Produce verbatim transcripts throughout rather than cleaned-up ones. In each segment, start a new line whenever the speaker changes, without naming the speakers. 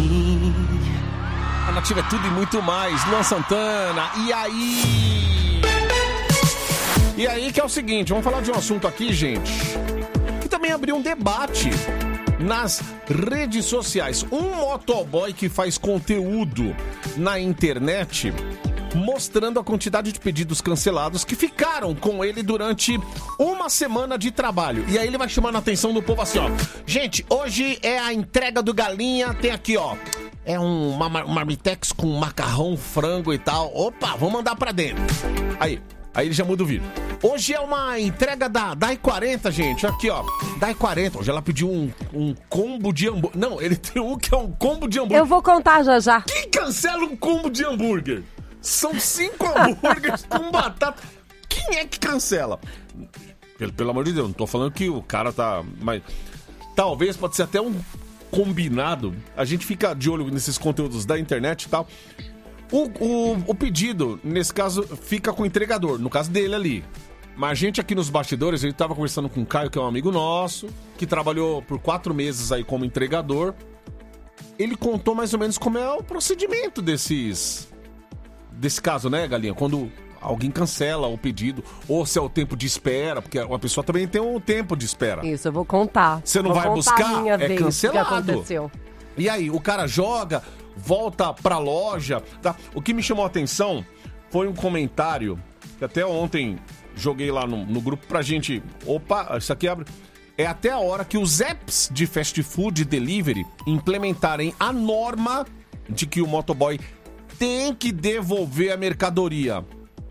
mim.
A Nativa é tudo e muito mais. Luan Santana, e aí? E aí que é o seguinte, vamos falar de um assunto aqui, gente, que também abriu um debate nas redes sociais. Um motoboy que faz conteúdo na internet mostrando a quantidade de pedidos cancelados que ficaram com ele durante uma semana de trabalho. E aí ele vai chamando a atenção do povo assim, ó. Gente, hoje é a entrega do Galinha, tem aqui, ó. É um, uma, um marmitex com macarrão, frango e tal. Opa, vamos mandar pra dentro. Aí, aí ele já muda o vídeo. Hoje é uma entrega da Dai quarenta, gente. Aqui, ó. Dai quarenta. Hoje ela pediu um, um combo de hambúrguer. Não, ele tem um que é um combo de hambúrguer.
Eu vou contar já já.
Quem cancela um combo de hambúrguer? São cinco hambúrgueres com batata. Quem é que cancela? Pelo, pelo amor de Deus, não tô falando que o cara tá... Mas talvez pode ser até um combinado. A gente fica de olho nesses conteúdos da internet e tal. O, o, o pedido, nesse caso, fica com o entregador. No caso dele ali. Mas a gente aqui nos bastidores, a gente tava conversando com o Caio, que é um amigo nosso, que trabalhou por quatro meses aí como entregador. Ele contou mais ou menos como é o procedimento desses... Desse caso, né, Galinha? Quando alguém cancela o pedido, ou se é o tempo de espera, porque uma pessoa também tem um tempo de espera.
Isso, eu vou contar.
Você não
vou
vai buscar,
é
vez, cancelado.
Que aconteceu.
E aí, o cara joga, volta pra loja, tá? O que me chamou a atenção foi um comentário, que até ontem joguei lá no, no grupo pra gente... Opa, isso aqui abre... É até a hora que os apps de fast food delivery implementarem a norma de que o motoboy tem que devolver a mercadoria.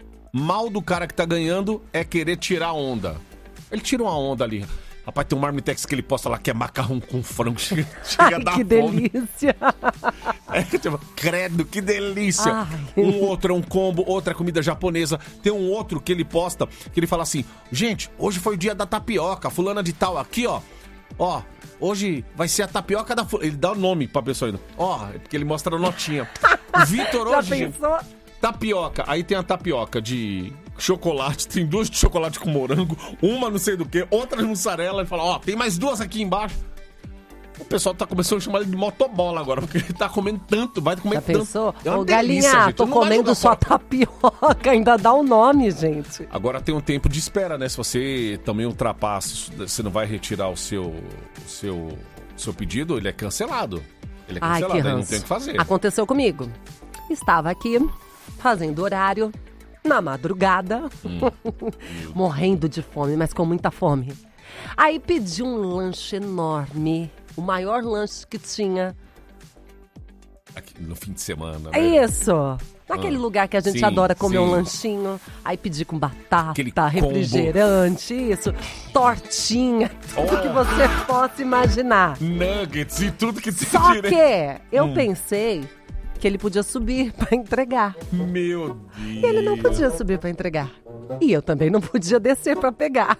Mal do cara que tá ganhando é querer tirar onda. Ele tira uma onda ali. Rapaz, tem um marmitex que ele posta lá que é macarrão com frango. Chega, chega
Ai,
a dar
que
fome.
delícia.
É, tipo, credo, que delícia.
Ai.
Um outro é um combo, outra é comida japonesa. Tem um outro que ele posta, que ele fala assim, gente, hoje foi o dia da tapioca, fulana de tal aqui, ó. Ó, hoje vai ser a tapioca da... Ele dá o nome pra pessoa ainda. Ó, é porque ele mostra a notinha. O Vitor
Já
hoje...
pensou?
Tapioca. Aí tem a tapioca de chocolate. Tem duas de chocolate com morango. Uma não sei do que. Outra de mussarela. Ele fala, ó, tem mais duas aqui embaixo. O pessoal tá começando a chamar ele de motobola agora. Porque ele tá comendo tanto. Vai comer
Já
tanto.
pensou?
É uma
Ô,
delícia,
Galinha,
gente.
tô
Não vai
comendo
jogar
só
fora.
tapioca. Ainda dá o nome, gente.
Agora tem um tempo de espera, né? Se você também ultrapassa, você não vai retirar o seu, o seu, o seu pedido, ele é cancelado. Ele é
Ai,
cancelado,
que
aí não
ranço.
tem o que fazer.
Aconteceu comigo. Estava aqui, fazendo horário, na madrugada,
Hum.
morrendo de fome, mas com muita fome. Aí pedi um lanche enorme, o maior lanche que tinha.
Aqui, no fim de semana,
É
né?
isso! Naquele
Ah,
lugar que a gente
sim,
adora comer
sim.
um lanchinho. Aí pedi com batata,
Aquele combo.
refrigerante, isso, tortinha, tudo
Oh.
que você possa imaginar.
Nuggets e tudo que tem
Só
direito.
que eu
Hum.
pensei que ele podia subir pra entregar.
Meu Deus.
Ele não podia subir pra entregar. E eu também não podia descer pra pegar.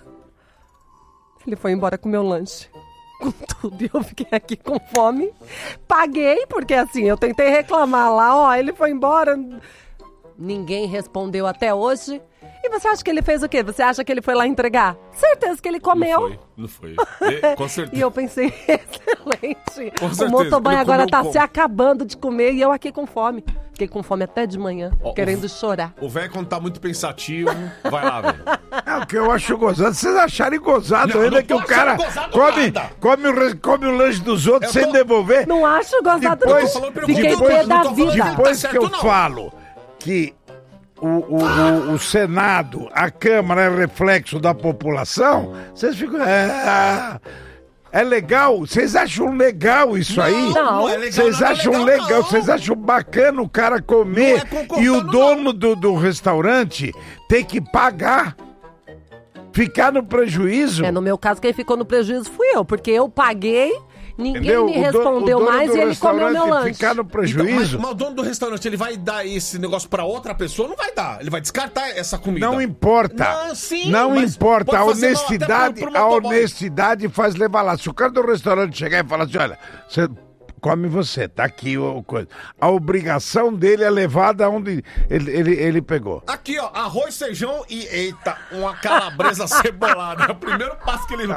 Ele foi embora com meu lanche. Com tudo. E eu fiquei aqui com fome. Paguei, porque assim, eu tentei reclamar lá. Ó, ele foi embora. Ninguém respondeu até hoje. E você acha que ele fez o quê? Você acha que ele foi lá entregar? Certeza que ele comeu.
Não foi, não foi. E, com certeza.
E eu pensei, excelente.
Com
O
certeza,
motoboy
ele
agora
comeu
tá
como?
se acabando de comer e eu aqui com fome. Fiquei com fome até de manhã,
Ó,
querendo
o-
chorar.
O velho, quando tá muito pensativo, vai lá, velho.
É o que eu acho gozado. Vocês acharem gozado
Não,
ainda
não
que
tô
o cara
achando gozado
come,
nada.
come, o, re- come o lanche dos outros
Eu
sem
tô-
devolver.
Não acho gozado,
Depois-
não.
tô falando pelo
Fiquei
contrário,
pé
não
da
tô falando
vida.
que-
Depois
Tá
que eu
certo, não.
falo que o, o, o, o Senado, a Câmara é reflexo da população, vocês ficam... É, é legal? Vocês acham legal isso aí?
Não.
é legal,
Vocês
não é
acham
legal,
legal?
não.
Vocês acham bacana o cara comer
Não é concordando,
e o
não.
dono do, do restaurante ter que pagar? Ficar no prejuízo?
É, no meu caso, quem ficou no prejuízo fui eu, porque eu paguei, ninguém
Entendeu?
me
O dono-
respondeu
o dono
mais
do
e ele comeu meu
restaurante
lanche.
Ficar no
Então, mas,
prejuízo?
mas o dono do restaurante, ele vai dar esse negócio pra outra pessoa? Não vai dar. Ele vai descartar essa comida.
Não importa.
Não, sim,
não
mas
importa. A
pode fazer mal até
honestidade,
pro- pro
a
motoboy.
honestidade faz levar lá. Se o cara do restaurante chegar e falar assim, olha, você come você, tá aqui o coisa. A obrigação dele é levada onde ele, ele, ele pegou.
Aqui, ó, arroz, feijão e, eita, uma calabresa cebolada. É o primeiro passo que ele...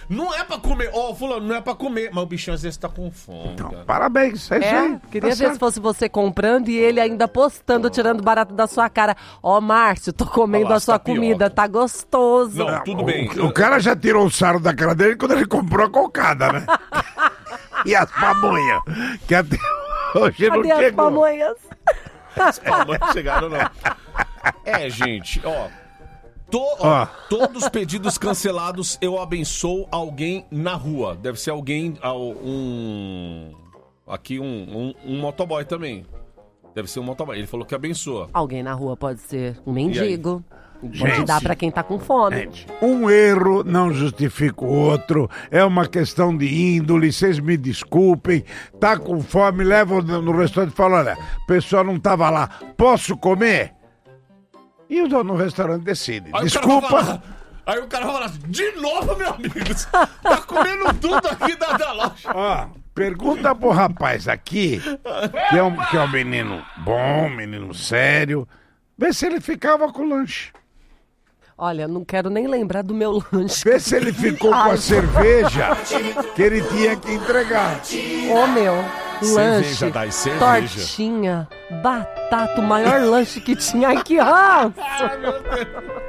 Não é pra comer. Ó, oh, fulano, não é pra comer. Mas o bichinho às vezes tá com fome,
Então,
cara.
parabéns, é isso
É,
aí.
queria
tá
ver
certo.
se fosse você comprando e ele ainda postando, tirando barato da sua cara. Ó, Márcio, tô comendo
Olha lá,
a sua
tapioca.
comida, tá gostoso.
Não, tudo
o,
bem.
O cara já tirou o sarro da cara dele quando ele comprou a cocada, né? E as pamonhas, que até hoje não
Cadê as
chegou.
pamonhas?
As palmas não chegaram, não. É, gente, ó. To- ó,
Ó.
Todos os pedidos cancelados, eu abençoo alguém na rua. Deve ser alguém, ah, um... Aqui, um, um, um motoboy também. Deve ser um motoboy. Ele falou que abençoa.
Alguém na rua pode ser um mendigo. Pode
Gente.
dar pra quem tá com fome.
Gente, um erro não justifica o outro, é uma questão de índole, vocês me desculpem, tá com fome, leva no no restaurante e fala, olha, a pessoa não tava lá, posso comer? E o dono do restaurante decide,
Aí O cara vai
desculpa,
falar- aí o cara vai falar assim, de novo, meu amigo, você tá comendo tudo aqui da, da loja.
ó, pergunta pro rapaz aqui, que é, um, que é um menino bom, menino sério, vê se ele ficava com o lanche.
Olha, não quero nem lembrar do meu lanche.
Vê se ele ficou com a cerveja que ele tinha que entregar.
Ô, meu,
Cerveja,
lanche,
Dai, cerveja.
tortinha, batata, o maior lanche que tinha. Ai, que ranço!
Ai, meu Deus.